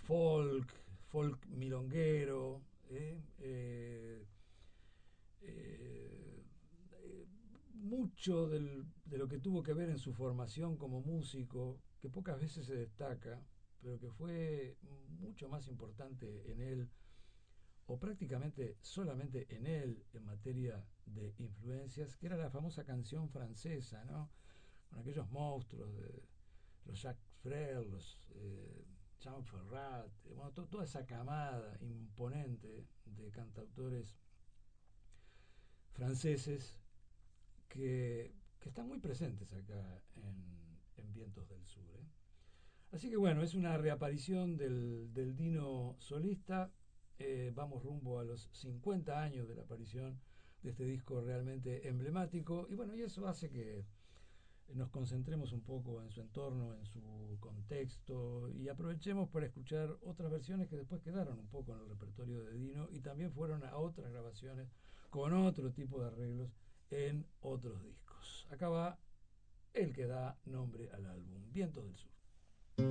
folk, folk milonguero, eh, mucho de lo que tuvo que ver en su formación como músico, que pocas veces se destaca, pero que fue mucho más importante en él, o prácticamente solamente en él, en materia de influencias, que era la famosa canción francesa, ¿no? Con aquellos monstruos de los Jacques Brel, los Jean Ferrat, bueno, toda esa camada imponente de cantautores franceses que están muy presentes acá en Vientos del Sur. ¿Eh? Así que bueno, es una reaparición del Dino solista. Vamos rumbo a los 50 años de la aparición de este disco realmente emblemático. Y bueno, y eso hace que nos concentremos un poco en su entorno, en su contexto y aprovechemos para escuchar otras versiones que después quedaron un poco en el repertorio de Dino y también fueron a otras grabaciones con otro tipo de arreglos en otros discos. Acá va el que da nombre al álbum, Vientos del Sur.